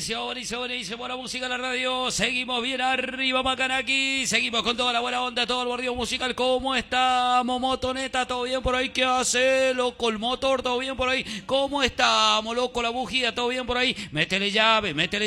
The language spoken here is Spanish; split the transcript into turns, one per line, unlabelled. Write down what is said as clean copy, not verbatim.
buenísimo, buenísimo, buenísimo. Buena música en la radio. Seguimos bien arriba, Macanaki. Seguimos con toda la buena onda, todo el bordillo musical. ¿Cómo estamos, Motoneta? ¿Todo bien por ahí? ¿Qué hace, loco? El motor, ¿todo bien por ahí? ¿Cómo estamos, loco? La bujía, ¿todo bien por ahí? Métele llave, métele